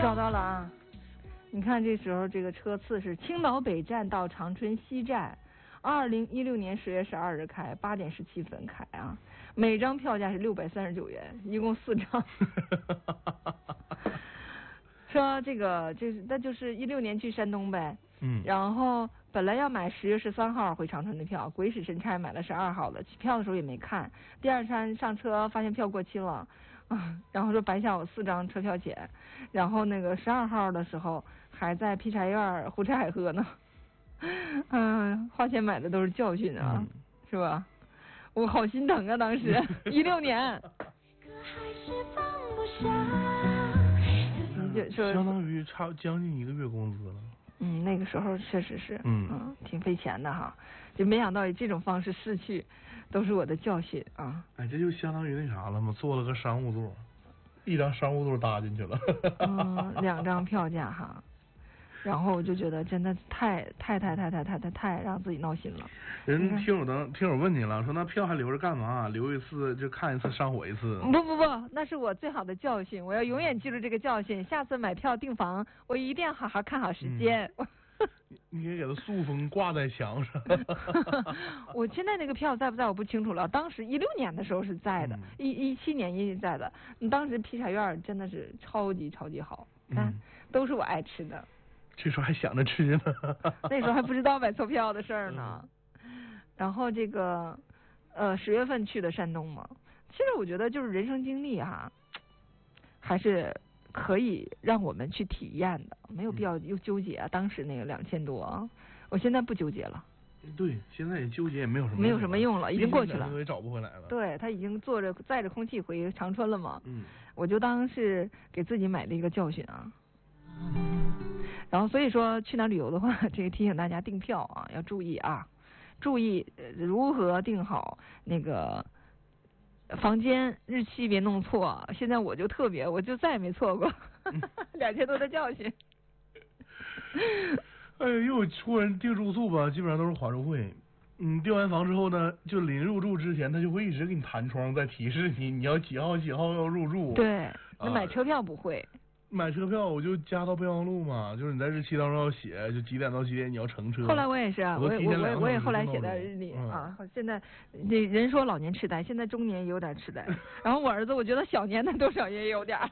找到了啊！你看这时候这个车次是青岛北站到长春西站，2016年10月12日开，8点17分开啊。每张票价是639元，一共4张。说这个那就是16年去山东呗。然后本来要买10月13号回长春的票，鬼使神差买了12号的，起票的时候也没看，第二天上车发现票过期了。然后说白下我4张车票钱，然后那个12号的时候还在劈柴院胡吃海喝呢。花钱买的都是教训啊，是吧？我好心疼啊，当时16年。你就说相当于差将近1个月工资了。 那个时候确实是，挺费钱的哈，就没想到以这种方式逝去，都是我的教训啊。 哎，这就相当于那啥了嘛，坐了个商务座，1张商务座搭进去了。 2张票价哈。然后我就觉得真的太让自己闹心了。 人听友问你了，说那票还留着干嘛？留一次就看一次，上火一次。 不，那是我最好的教训，我要永远记住这个教训。下次买票订房，我一定要好好看好时间。 你可以给它塑封挂在墙上。 我现在那个票在不在我不清楚了，当时16年的时候是在的，17年也在的。当时劈柴院真的是超级好，看都是我爱吃的。 这时候还想着吃呢。 那时候还不知道买错票的事儿呢。然后这个10月份去的山东嘛，其实我觉得就是人生经历哈，还是可以让我们去体验的，没有必要又纠结当时那个2000多啊，我现在不纠结了。 对，现在也纠结也没有什么用了，已经过去了， 也找不回来了。 对，他已经载着空气回长春了嘛。我就当是给自己买的一个教训啊。然后所以说去哪旅游的话，这个提醒大家订票啊要注意啊，注意如何订好那个房间，日期别弄错。现在我就再也没错过2000多的教训。 哎，因为我出人订住宿吧，基本上都是华住会。订完房之后呢，就临入住之前，他就会一直给你弹窗，在提示你要几号要入住。 对，那买车票不会。 买车票我就加到备忘录嘛，就是你在日期当中要写，就几点到几点你要乘车。 后来我也是，我也后来写在日历啊。现在这人说老年痴呆，现在中年也有点痴呆。然后我儿子，我觉得小年的多少也有点。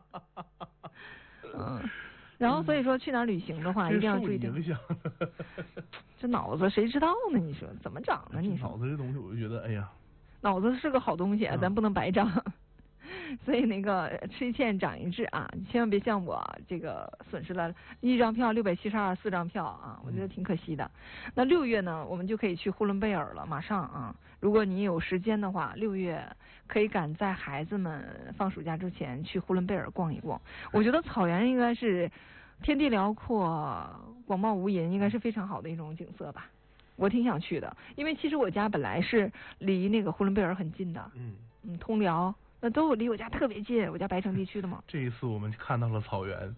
然后所以说去哪儿旅行的话，一定要注意。 影响。 这脑子谁知道呢？你说怎么长的？你说脑子这东西，我就觉得哎呀， 脑子是个好东西，咱不能白长。所以那个吃一堑长一智啊，你千万别像我这个损失了1张票672，4张票啊，我觉得挺可惜的。那6月呢，我们就可以去呼伦贝尔了，马上啊，如果你有时间的话，6月可以赶在孩子们放暑假之前去呼伦贝尔逛一逛。我觉得草原应该是天地辽阔、广袤无垠，应该是非常好的一种景色吧。我挺想去的，因为其实我家本来是离那个呼伦贝尔很近的，通辽。那都离我家特别近，我家白城地区的嘛。 这一次我们看到了草原。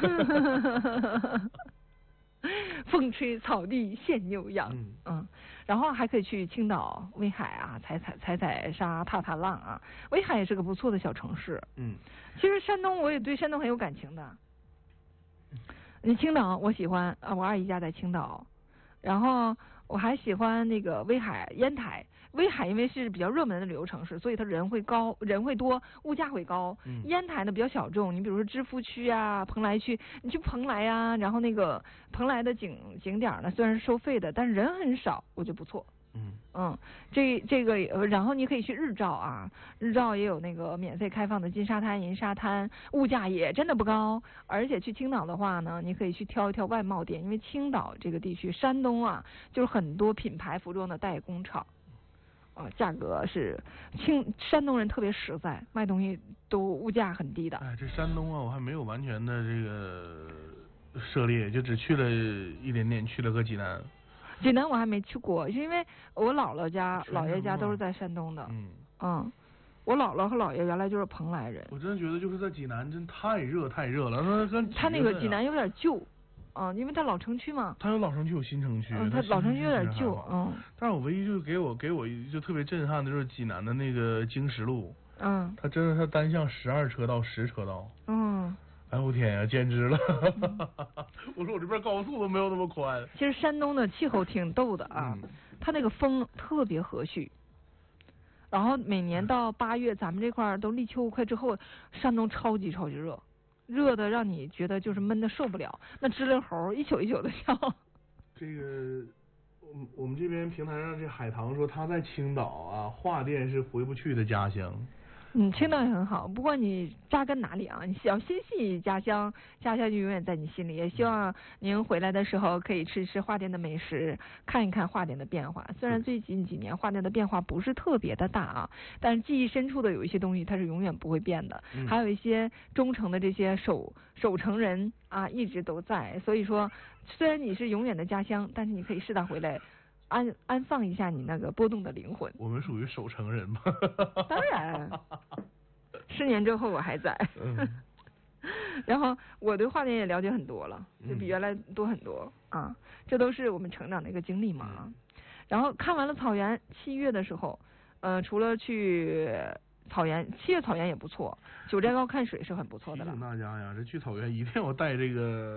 风吹草低见牛羊。然后还可以去青岛、威海啊，踩沙、踏浪啊。威海也是个不错的小城市。其实山东我也对山东很有感情的。你青岛我喜欢啊，我二姨家在青岛，然后我还喜欢那个威海、烟台。威海因为是比较热门的旅游城市，所以它人会多，物价会高。烟台呢比较小众，你比如说芝罘区啊、蓬莱区，你去蓬莱啊，然后那个蓬莱的景点呢虽然是收费的，但是人很少，我觉得不错。这个然后你可以去日照啊，日照也有那个免费开放的金沙滩、银沙滩，物价也真的不高。而且去青岛的话呢，你可以去挑一挑外贸店，因为青岛这个地区，山东啊，就是很多品牌服装的代工厂。价格是山东人特别实在，卖东西都物价很低的。 哎，这山东啊，我还没有完全的这个涉猎，就只去了一点点，去了个济南。 济南我还没去过，因为我姥爷家都是在山东的。我姥姥和姥爷原来就是蓬莱人。 我真的觉得就是在济南真太热了， 他那个济南有点旧。因为它老城区嘛。 它有老城区有新城区。 它老城区有点旧。 但是我唯一就给我就特别震撼的就是济南的那个经十路。它真的它单向12车道10车道。 哎我天呀，简直了！我说我这边高速都没有那么宽。 其实山东的气候挺逗的啊，它那个风特别和煦。然后每年到8月，咱们这块都立秋快之后，山东超级热，热的让你觉得就是闷的受不了，那知了猴一宿一宿的叫。 这个，我们这边平台上这海棠说他在青岛啊，话店是回不去的家乡。 青岛也很好，不管你扎根哪里啊，你要心系家乡，家乡就永远在你心里。也希望您回来的时候可以吃吃花店的美食，看一看花店的变化。虽然最近几年花店的变化不是特别的大啊，但是记忆深处的有一些东西它是永远不会变的，还有一些忠诚的这些守城人啊一直都在。所以说，虽然你是永远的家乡，但是你可以适当回来。安放一下你那个波动的灵魂。 我们属于守城人吗？ 当然，10年之后我还在。然后我对花店也了解很多了，就比原来多很多啊。这都是我们成长的一个经历嘛。然后看完了草原，7月的时候，除了去草原，7月草原也不错，九寨沟看水是很不错的了。 提醒大家呀，这去草原一定要带这个。